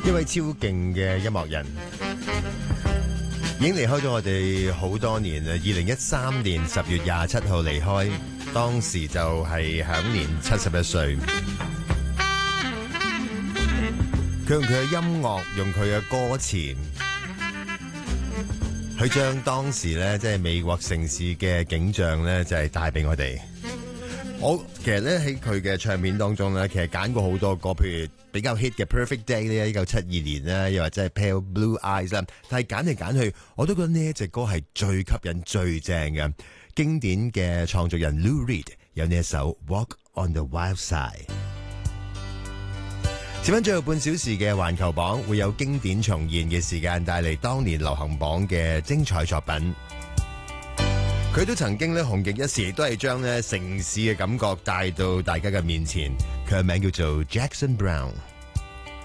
一位超勁嘅音樂人，已經離開咗我哋好多年啦。2013年10月27號離開，當時就係享年71歲。佢用佢嘅音樂，用佢嘅歌詞，去將當時咧即係美國城市嘅景象咧，就係帶俾我哋。我其實咧喺佢嘅唱片當中咧，其實揀過好多歌，譬如比較 hit 嘅 Perfect Day 咧，1972年啦，又或者係 Pale Blue Eyes 啦。但係揀嚟揀去，我都覺得呢一隻歌係最吸引、最正嘅。經典嘅創作人 Lou Reed 有呢一首 Walk on the Wild Side。接返最後半小時嘅環球榜，會有經典重現嘅時間，帶嚟當年流行榜嘅精彩作品。佢都曾經咧紅極一時，都係將咧城市嘅感覺帶到大家嘅面前。佢嘅名叫做 Jackson Brown。